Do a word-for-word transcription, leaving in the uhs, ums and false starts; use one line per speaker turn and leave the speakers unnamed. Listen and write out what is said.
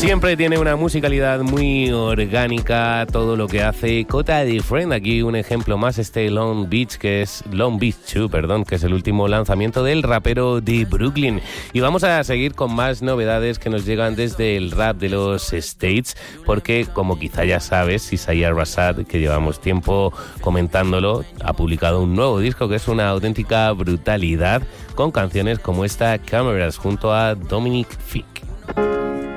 Siempre tiene una musicalidad muy orgánica todo lo que hace Kota Different. Aquí un ejemplo más, este Long Beach, que es Long Beach dos, perdón, que es el último lanzamiento del rapero de Brooklyn. Y vamos a seguir con más novedades que nos llegan desde el rap de los States, porque como quizá ya sabes, Isaiah Rashad, que llevamos tiempo comentándolo, ha publicado un nuevo disco que es una auténtica brutalidad, con canciones como esta Cameras junto a Dominic Fee.